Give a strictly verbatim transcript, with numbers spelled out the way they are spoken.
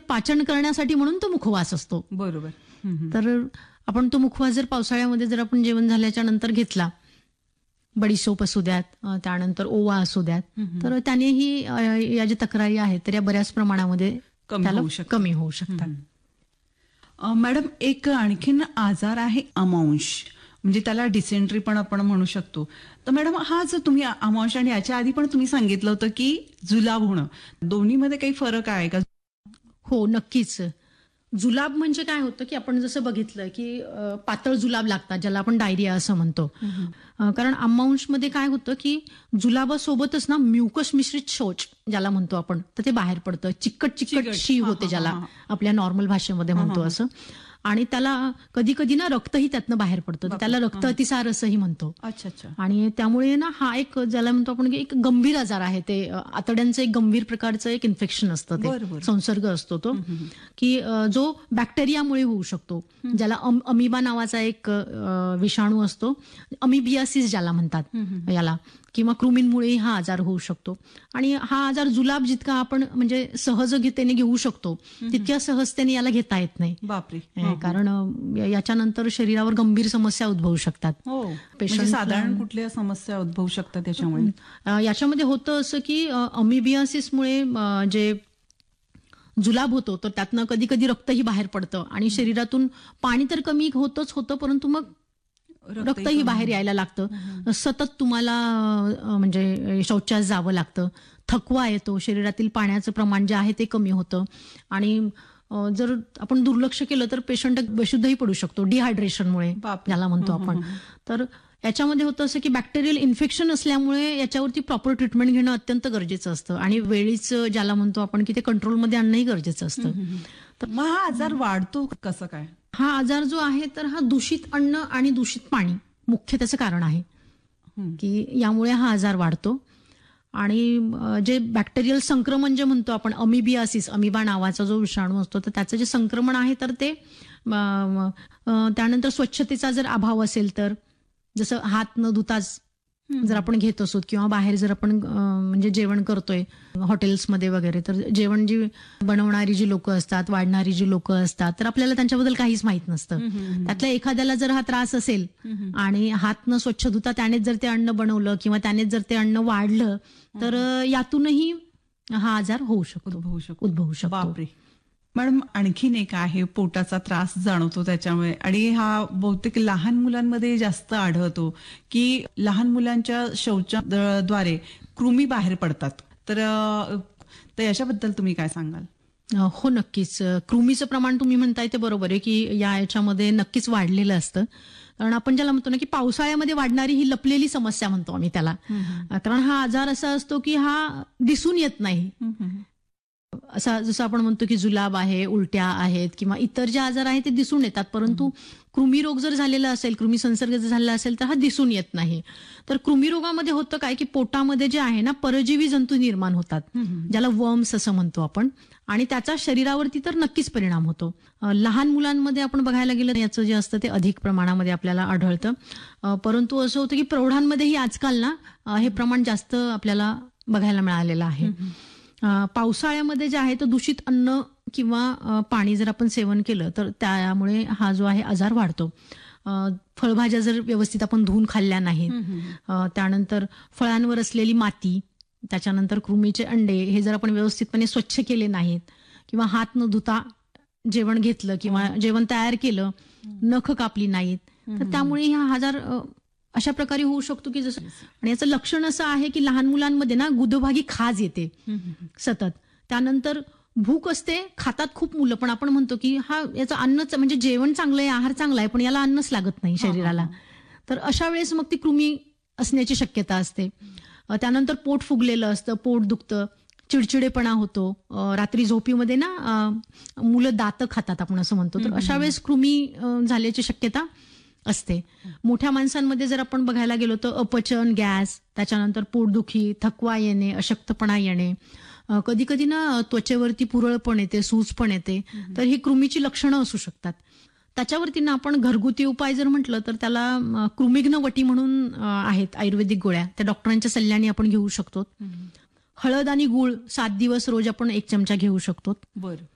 पाचन करण्यासाठी म्हणून तो मुखवास असतो. बरोबर. तर आपण तो मुखवास जर पावसाळ्यामध्ये जर आपण जेवण झाल्याच्या नंतर घेतला, बडीशोप असू द्यात, त्यानंतर ओवा असू द्यात, तर त्यानेही या ज्या तक्रारी आहेत तर या बऱ्याच प्रमाणामध्ये त्याला कमी होऊ शकतात. मॅडम, एक आणखीन आजार आहे अमांश, म्हणजे त्याला डिसेंट्री पण आपण म्हणू शकतो. तर मॅडम, हा जो तुम्ही अमांश आणि याच्या आधी पण तुम्ही सांगितलं होतं की जुलाब होणं, दोन्हीमध्ये काही फरक आहे का? हो, नक्कीच. जुलाब म्हणजे काय होतं की आपण जसं बघितलं की पातळ जुलाब लागतात, ज्याला आपण डायरिया असं म्हणतो. कारण अमांशमध्ये काय होतं की जुलाबासोबतच ना म्युकस मिश्रित शौच ज्याला म्हणतो आपण, तर ते बाहेर पडतं. चिकट चिकट शी होते, ज्याला आपल्या नॉर्मल भाषेमध्ये म्हणतो असं. आणि त्याला कधी कधी ना रक्तही त्यातनं बाहेर पडतं, त्याला रक्त अतिसार असंही म्हणतो. अच्छा अच्छा. आणि त्यामुळे ना हा एक ज्याला म्हणतो आपण की एक गंभीर आजार आहे. ते आतड्यांचं एक गंभीर प्रकारचं एक इन्फेक्शन असतं, ते संसर्ग असतो तो, की जो बॅक्टेरियामुळे होऊ शकतो, ज्याला अमिबा नावाचा एक विषाणू असतो, अमिबियासिस ज्याला म्हणतात याला, किंवा कृमींमुळेही हा आजार होऊ शकतो. आणि हा आजार जुलाब जितका आपण म्हणजे सहजगीतेने घेऊ शकतो तितक्या सहजतेने याला घेता येत नाही. बापरे. कारण याच्यानंतर शरीरावर गंभीर समस्या उद्भवू शकतात. पेशंट साधारण कुठल्या समस्या उद्भवू शकतात त्याच्यामुळे? याच्यामध्ये होतं असं की अमिबियासिसमुळे जे जुलाब होतो तर त्यातनं कधी कधी रक्तही बाहेर पडतं आणि शरीरातून पाणी तर कमी होतच होतं, परंतु मग रक्तही बाहेर यायला लागतं. सतत तुम्हाला म्हणजे शौचास जावं लागतं, थकवा येतो, शरीरातील पाण्याचं प्रमाण जे आहे ते कमी होतं. आणि जर आपण दुर्लक्ष केलं तर पेशंट बेशुद्धही पडू शकतो डिहायड्रेशनमुळे, ज्याला म्हणतो आपण. तर याच्यामध्ये होतं असं की बॅक्टेरियल इन्फेक्शन असल्यामुळे याच्यावरती प्रॉपर ट्रीटमेंट घेणं अत्यंत गरजेचं असतं आणि वेळीच ज्याला म्हणतो आपण की ते कंट्रोलमध्ये आणणंही गरजेचं असतं. तर मग हा आजार वाढतो कसं काय? हा आजार जो आहे तर हा दूषित अन्न आणि दूषित पाणी मुख्य त्याचं कारण आहे की यामुळे हा आजार वाढतो. आणि जे बॅक्टेरियल संक्रमण जे म्हणतो आपण, अमिबियासिस, अमिबा नावाचा जो विषाणू असतो, तर त्याचं जे संक्रमण आहे तर ते त्यानंतर स्वच्छतेचा जर अभाव असेल तर, जसं हात न धुताच जर आपण घेत असो किंवा बाहेर जर आपण म्हणजे जेवण करतोय हॉटेल्समध्ये वगैरे, तर जेवण जी बनवणारी जी लोक असतात, वाढणारी जी लोक असतात, तर आपल्याला त्यांच्याबद्दल काहीच माहित नसतं. त्यातल्या एखाद्याला जर हा त्रास असेल आणि हात न स्वच्छ धुता त्यानेच जर ते अन्न बनवलं किंवा त्यानेच जर ते अन्न वाढलं तर यातूनही हा आजार होऊ शकतो, उद्भवू शकतो. बापरे. मॅडम, आणखीन एक आहे, पोटाचा त्रास जाणवतो त्याच्यामुळे, आणि हा बहुतेक लहान मुलांमध्ये जास्त आढळतो की लहान मुलांच्या शौचाद्वारे कृमी बाहेर पडतात. तर याच्याबद्दल तुम्ही काय सांगाल? हो, नक्कीच. कृमीचं प्रमाण तुम्ही म्हणताय ते बरोबर आहे की या याच्यामध्ये नक्कीच वाढलेलं असतं. कारण आपण ज्याला म्हणतो ना की पावसाळ्यामध्ये वाढणारी ही लपलेली समस्या म्हणतो आम्ही त्याला. कारण हा आजार असा असतो की हा दिसून येत नाही. असा जसं आपण म्हणतो की जुलाब आहे, उलट्या आहेत किंवा इतर जे आजार आहेत ते दिसून येतात, परंतु कृमी रोग जर झालेला असेल, कृमी संसर्ग जर झालेला असेल तर हा दिसून येत नाही. तर कृमी रोगामध्ये होतं काय की पोटामध्ये जे आहे ना परजीवी जंतू निर्माण होतात, ज्याला वर्म्स असं म्हणतो आपण, आणि त्याचा शरीरावरती तर नक्कीच परिणाम होतो. लहान मुलांमध्ये आपण बघायला गेलं याचं जे असतं ते अधिक प्रमाणामध्ये आपल्याला आढळतं, परंतु असं होतं की प्रौढांमध्येही आजकाल ना हे प्रमाण जास्त आपल्याला बघायला मिळालेलं आहे. पावसाळ्यामध्ये जे आहे तर दूषित अन्न किंवा पाणी जर आपण सेवन केलं तर त्यामुळे हा जो आहे आजार वाढतो. फळभाज्या जर व्यवस्थित आपण धुवून खाल्ल्या नाहीत, त्यानंतर फळांवर असलेली माती, त्याच्यानंतर कृमीचे अंडे हे जर आपण व्यवस्थितपणे स्वच्छ केले नाहीत किंवा हात न धुता जेवण घेतलं किंवा जेवण तयार केलं, नख कापली नाहीत, तर त्यामुळे हा आजार अशा प्रकारे होऊ शकतो की जसं. आणि याचं लक्षण असं आहे की लहान मुलांमध्ये ना गुदभागी खाज येते सतत, त्यानंतर भूक असते, खातात खूप मुलं, पण आपण म्हणतो की हा याचं अन्नच म्हणजे जेवण चांगलं आहे, आहार चांगला आहे, पण याला अन्नच लागत नाही शरीराला. तर अशा वेळेस मग ती कृमी असण्याची शक्यता असते. त्यानंतर पोट फुगलेलं असतं, पोट दुखतं, चिडचिडेपणा होतो, रात्री झोपीमध्ये ना मुलं दात खातात आपण असं म्हणतो, तर अशा वेळेस कृमी झाल्याची शक्यता असते. मोठ्या माणसांमध्ये जर आपण बघायला गेलो तर अपचन, गॅस, त्याच्यानंतर पोटदुखी, थकवा येणे, अशक्तपणा येणे, कधी कधी ना त्वचेवरती पुरळ पण येते, सूज पण येते, तर ही कृमीची लक्षणं असू शकतात. त्याच्यावरती ना आपण घरगुती उपाय जर म्हटलं तर त्याला कृमिघ्न वटी म्हणून आहेत आयुर्वेदिक गोळ्या, त्या डॉक्टरांच्या सल्ल्याने आपण घेऊ शकतो. हळद आणि गुळ सात दिवस रोज आपण एक चमचा घेऊ शकतो. बरं.